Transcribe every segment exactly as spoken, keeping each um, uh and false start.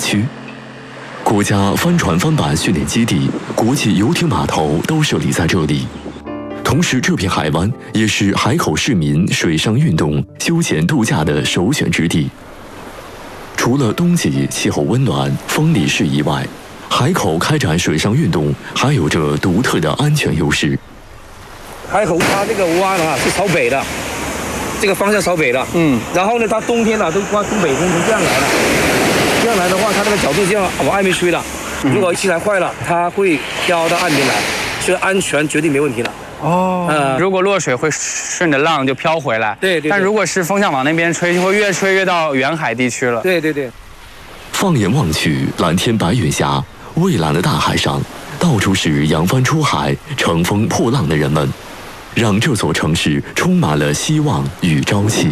区。国家帆船帆板训练基地、国际游艇码头都设立在这里。同时，这片海湾也是海口市民水上运动、休闲度假的首选之地。除了冬季气候温暖、风力适宜外，海口开展水上运动还有着独特的安全优势。 海口它这个湾啊是朝北的，这个方向朝北的，嗯，然后呢，它冬天呢都往东北风从这样来的，这样来的话，它那个角度这样往岸边吹的，如果器材坏了，它会飘到岸边来，所以安全绝对没问题的。 哦，嗯，如果落水会顺着浪就飘回来， 对 对, 对。 但如果是风向往那边吹，就会越吹越到远海地区了。 对对对。 放眼望去，蓝天白云下，蔚蓝的大海上，到处是扬帆出海、乘风破浪的人们，让这座城市充满了希望与朝气。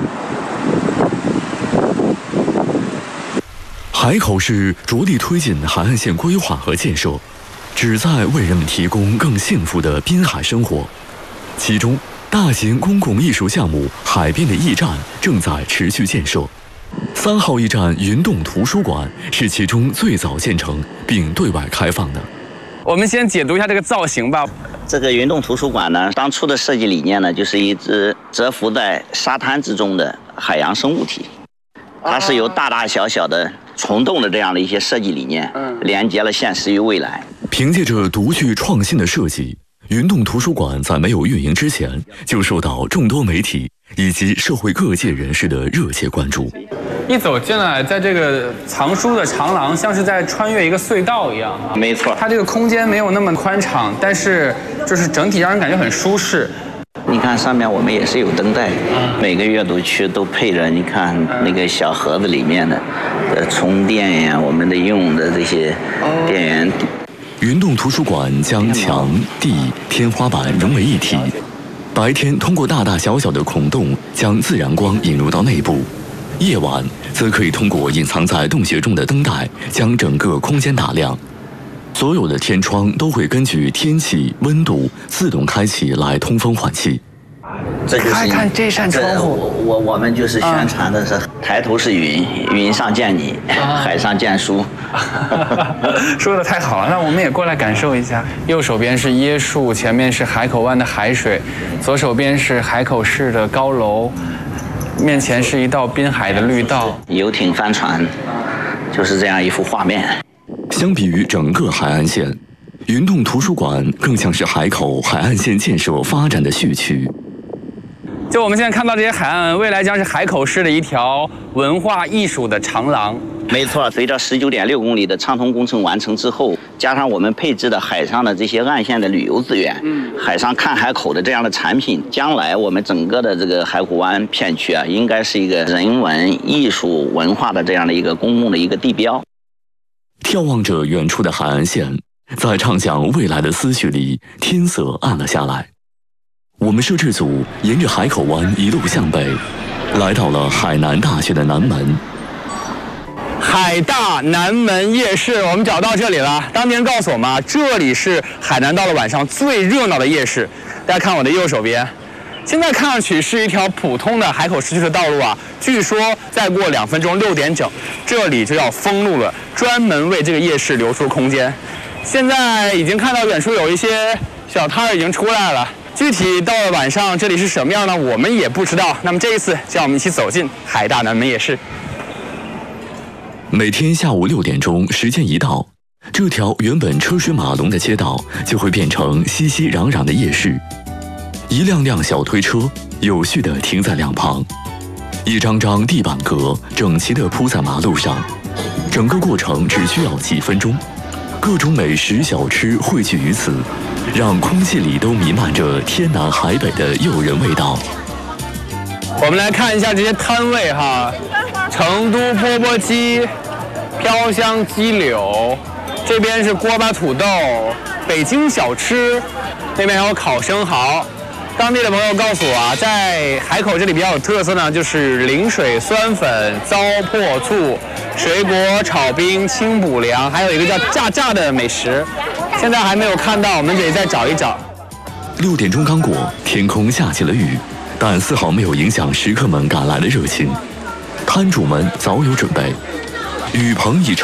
海口市着力推进海岸线规划和建设，旨在为人们提供更幸福的滨海生活。其中，大型公共艺术项目海边的驿站正在持续建设。三号驿站云洞图书馆是其中最早建成并对外开放的。 我们先解读一下这个造型吧。 这个云洞图书馆呢，当初的设计理念呢，就是一只蛰伏在沙滩之中的海洋生物体，它是由大大小小的虫洞的这样的一些设计理念，连接了现实与未来。 凭借着独具创新的设计，云洞图书馆在没有运营之前，就受到众多媒体以及社会各界人士的热切关注。 一走进来，在这个藏书的长廊，像是在穿越一个隧道一样啊。 没错， 它这个空间没有那么宽敞，但是就是整体让人感觉很舒适。 你看上面我们也是有灯带，每个阅读区都配着，你看那个小盒子里面的，呃，充电呀，我们的用的这些电源。 云洞图书馆将墙、地、天花板融为一体，白天通过大大小小的孔洞将自然光引入到内部，夜晚则可以通过隐藏在洞穴中的灯带将整个空间打亮。所有的天窗都会根据天气、温度自动开启来通风换气。 这就是看看这扇窗户， 我我我们就是宣传的是抬头是云，云上见你，海上见书。 说的太好了，那我们也过来感受一下。右手边是椰树，前面是海口湾的海水，左手边是海口市的高楼，面前是一道滨海的绿道。 游艇帆船，就是这样一幅画面。 相比于整个海岸线，云洞图书馆更像是海口海岸线建设发展的序曲。 就我们现在看到这些海岸，未来将是海口市的一条文化艺术的长廊。 没错，随着十九点六公里的畅通工程完成之后，加上我们配置的海上的这些岸线的旅游资源，嗯，海上看海口的这样的产品，将来我们整个的这个海口湾片区啊，应该是一个人文艺术文化的这样的一个公共的一个地标。 眺望着远处的海岸线，在畅想未来的思绪里，天色暗了下来。我们摄制组沿着海口湾一路向北，来到了海南大学的南门。 海大南门夜市，我们找到这里了。当地人告诉我们啊，这里是海南到了晚上最热闹的夜市。大家看我的右手边，现在看上去是一条普通的海口市区的道路啊，据说再过两分钟六点整，这里就要封路了，专门为这个夜市留出空间。现在已经看到远处有一些小摊儿已经出来了。具体到了晚上这里是什么样呢？我们也不知道。那么这一次，就让我们一起走进海大南门夜市。 每天下午六点钟，时间一到，这条原本车水马龙的街道就会变成熙熙攘攘的夜市。一辆辆小推车有序地停在两旁，一张张地板革整齐地铺在马路上，整个过程只需要几分钟。各种美食小吃汇聚于此，让空气里都弥漫着天南海北的诱人味道。 我们来看一下这些摊位哈，成都钵钵鸡、飘香鸡柳，这边是锅巴土豆，北京小吃，那边还有烤生蚝。当地的朋友告诉我啊，在海口这里比较有特色呢，就是零水酸粉、糟粕醋、水果炒冰、清补凉，还有一个叫炸炸的美食，现在还没有看到，我们得再找一找。 六点钟刚过，天空下起了雨，但丝毫没有影响食客们赶来的热情。摊主们早有准备，雨棚已成。